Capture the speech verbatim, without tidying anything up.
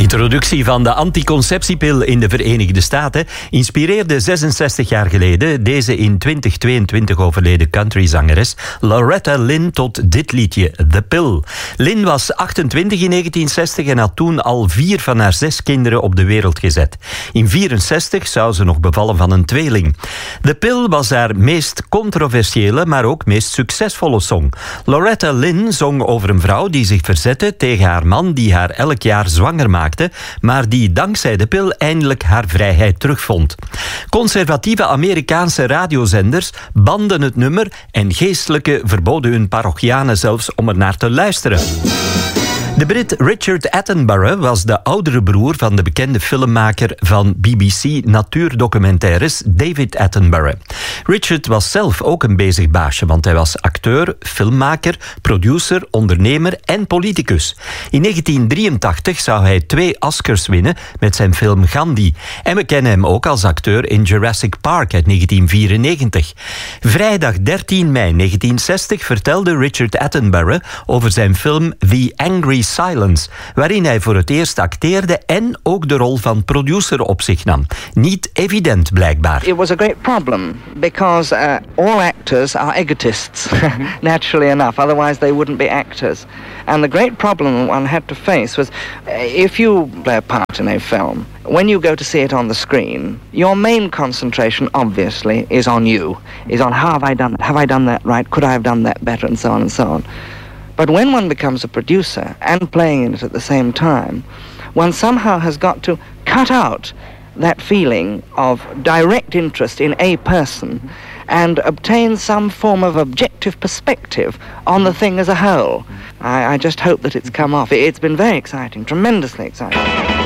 introductie van de anticonceptiepil in de Verenigde Staten inspireerde zesenzestig jaar geleden deze in twintig tweeëntwintig overleden countryzangeres Loretta Lynn tot dit liedje, The Pill. Lynn was achtentwintig in negentien zestig en had toen al vier van haar zes kinderen op de wereld gezet. In vierenzestig zou ze nog bevallen van een tweeling. The Pill was haar meest controversiële, maar ook meest succesvolle song. Loretta Lynn zong over een vrouw die zich verzette tegen haar man die haar elk jaar zwanger maakte, maar die dankzij de pil eindelijk haar vrijheid terugvond. Conservatieve Amerikaanse radiozenders banden het nummer en geestelijken verboden hun parochianen zelfs om er naar te luisteren. De Brit Richard Attenborough was de oudere broer van de bekende filmmaker van B B C natuurdocumentaires David Attenborough. Richard was zelf ook een bezig baasje, want hij was acteur, filmmaker, producer, ondernemer en politicus. In negentien drieëntachtig zou hij twee Oscars winnen met zijn film Gandhi. En we kennen hem ook als acteur in Jurassic Park uit negentien vierennegentig. Vrijdag dertien mei negentien zestig vertelde Richard Attenborough over zijn film The Angry Silence, waarin hij voor het eerst acteerde en ook de rol van producer op zich nam. Niet evident blijkbaar. It was a great problem because uh, all actors are egotists, naturally enough, otherwise they wouldn't be actors. And the great problem one had to face was uh, if you play a part in a film, when you go to see it on the screen, your main concentration obviously is on you, is on how have I done it, have I done that right, could I have done that better, and so on and so on. But when one becomes a producer and playing in it at the same time, one somehow has got to cut out that feeling of direct interest in a person and obtain some form of objective perspective on the thing as a whole. I, I just hope that it's come off. It's been very exciting, tremendously exciting.